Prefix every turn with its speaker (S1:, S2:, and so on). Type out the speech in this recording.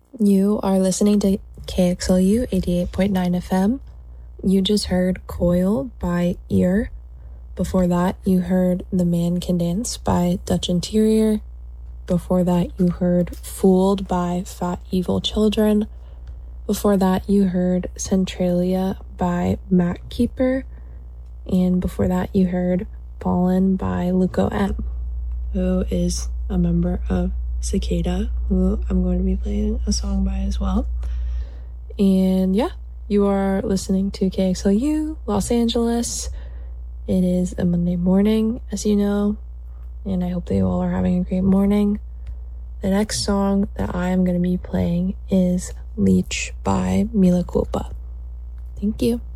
S1: You are listening to KXLU 88.9 FM. You just heard Coil by Ear. Before that, you heard The Man Can Dance by Dutch Interior. Before that, you heard Fooled by Fat Evil Children. Before that, you heard Centralia by Matt Keeper. And before that, you heard Ballin' by Luco M, who is a member of Cicada, who I'm going to be playing a song by as well. And yeah, you are listening to KXLU Los Angeles. It is a Monday morning, as you know, and I hope that you all are having a great morning. The next song that I am going to be playing is Leech by Mila Culpa. Thank you.